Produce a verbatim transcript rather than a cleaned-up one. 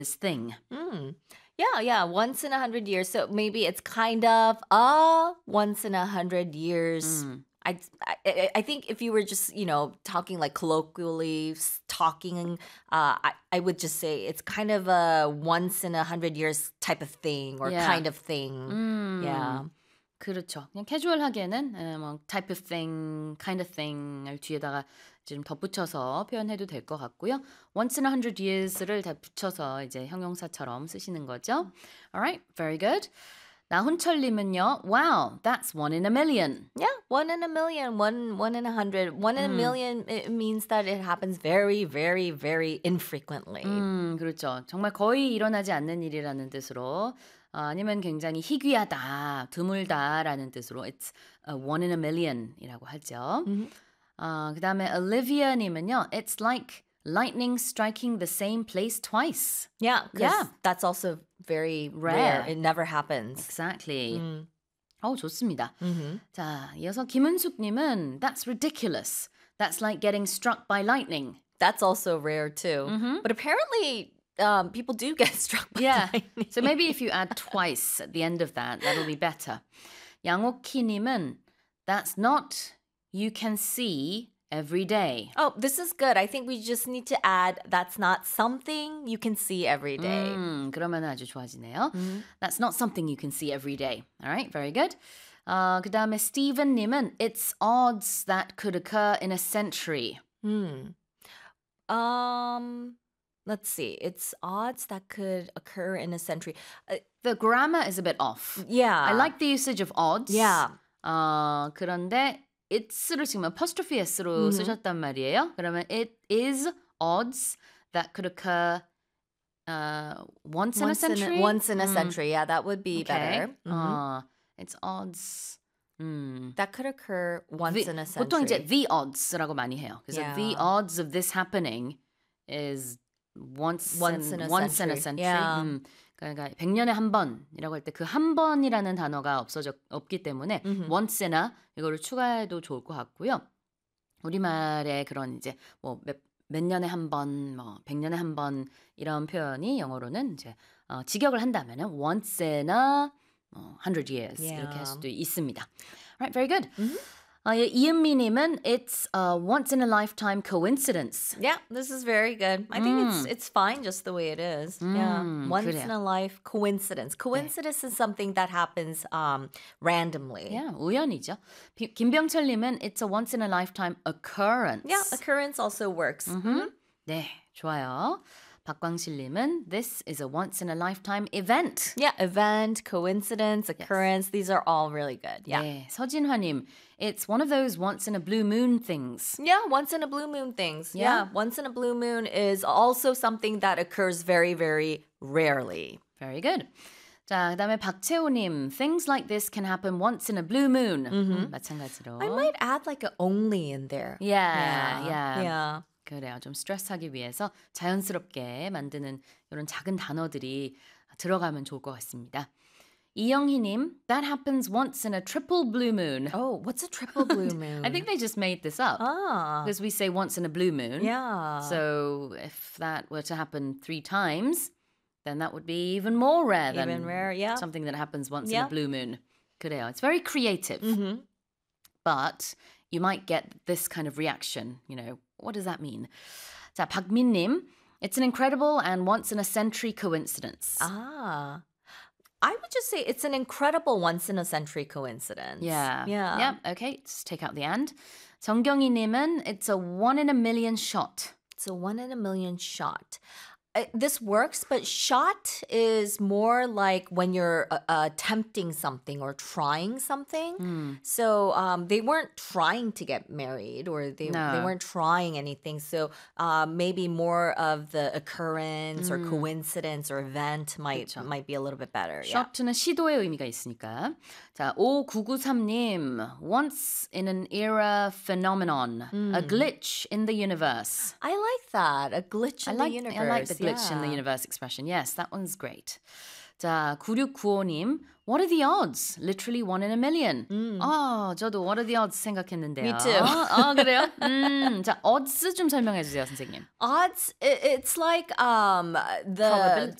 thing. Mm. Yeah, yeah, once in a hundred years. So maybe it's kind of a once in a hundred years. 음. I, I I think if you were just you know talking like colloquially s- talking, uh, I I would just say it's kind of a once in a hundred years type of thing or Yeah. kind of thing. Yeah. 음. 그렇죠. 그냥 캐주얼하게는 에, 뭐 type of thing, kind of thing을 뒤에다가 좀 덧붙여서 표현해도 될 것 같고요. once in a hundred years를 다 붙여서 이제 형용사처럼 쓰시는 거죠. Alright, very good. 나훈철님은요, wow, that's one in a million. Yeah, one in a million, one one in a hundred, one in a million. It means that it happens very, very, very infrequently. 음, 그렇죠. 정말 거의 일어나지 않는 일이라는 뜻으로 어, 아니면 굉장히 희귀하다, 드물다라는 뜻으로 it's a one in a million이라고 하죠. 어, 그다음에 Olivia님은요, it's like lightning striking the same place twice. Yeah, 'cause Yeah. that's also very Rare. rare. It never happens. Exactly. 음. 어, 좋습니다. Mhm. 자, 이어서 김은숙님은 that's ridiculous. That's like getting struck by lightning. That's also rare too. But apparently, um, people do get struck by Yeah. lightning. So maybe if you add twice at the end of that, that'll be better. 양옥희님은 that's not you can see every day. Oh, this is good. I think we just need to add that's not something you can see every day. 음, 그러면 아주 좋아지네요. That's not something you can see every day. All right, very good. 어, 그 다음에 스티븐님은 it's odds that could occur in a century. Hmm. Um, let's see. It's odds that could occur in a century. Uh, The grammar is a bit off. yeah. I like the usage of odds. Yeah. 어, 그런데 it's를 지금 apostrophe s로 쓰셨단 말이에요. 그러면 it is odds that could occur uh, once, in a century. once in a 음, century. Yeah, that would be okay. better. Mhm. 어, it's odds. 음. That could occur once The- in a century. 보통 이제 the odds라고 많이 해요. 그래서 Yeah. the odds of this happening is once, Once in, in a once in a century. century. Yeah. 음, 그러니까 백 년에 한 번이라고 할 때 그 한 번이라는 단어가 없어져 없기 때문에 once in a 이거를 추가해도 좋을 것 같고요. 우리말의 그런 이제 뭐몇 몇 년에 한 번, 뭐 백 년에 한 번 이런 표현이 영어로는 이제 어, 직역을 한다면은 once in a 어, hundred years Yeah. 이렇게 할 수도 있습니다. Alright, very good. 어, 예, 이은미님은 it's a once in a lifetime coincidence. Yeah, this is very good. I think it's it's fine just the way it is. yeah, once 그래요. in a life coincidence. Coincidence is something that happens um randomly. Yeah, 우연이죠. 비- 김병철님은 it's a once in a lifetime occurrence. Yeah, occurrence also works. Mhm. 네, 좋아요. 박광실님은 this is a once in a lifetime event. Yeah, event, coincidence, occurrence. These are all really good. Yeah. 네, 서진화님, it's one of those once in a blue moon things. Yeah, once in a blue moon things. Yeah. Yeah, once in a blue moon is also something that occurs very, very rarely. Very good. 자, 그다음에 박채호님, things like this can happen once in a blue moon. 음, 마찬가지로. I might add like a only in there. Yeah, Yeah. yeah. Yeah. 그래요. 좀 스트레스하기 위해서 자연스럽게 만드는 이런 작은 단어들이 들어가면 좋을 것 같습니다. 이영희님, that happens once in a triple blue moon. Oh, what's a triple blue moon? I think they just made this up Ah. because we say once in a blue moon. Yeah. So if that were to happen three times, then that would be even more rare than Even rare, yeah. something that happens once in Yeah. a blue moon. 그래요. It's very creative. But you might get this kind of reaction. You know, what does that mean? 자, 박민님, it's an incredible and once in a century coincidence. Ah. I would just say it's an incredible once in a century coincidence. Yeah. Yeah. Yeah. Okay. Let's take out the and. 정경희님은 it's a one in a million shot. It's a one in a million shot. Uh, this works, but shot is more like when you're uh, uh, attempting something or trying something. So um, they weren't trying to get married or they, No. they weren't trying anything. So uh, maybe more of the occurrence or coincidence or event might 그쵸. might be a little bit better. Yeah. shot는 시도의 의미가 있으니까. 자, 오구구삼님, once in an era phenomenon, a glitch in the universe. I like that. A glitch in I like, the universe. I like the glitch in the yeah. universe expression. Yes, that one's great. 자, 구육구오님, What are the odds? Literally one in a million. 아, 저도 what are the odds 생각했는데요. Me too. 아, 그래요? 음, 자, odds 좀 설명해 주세요, 선생님. Odds, i- it's like um the Probability.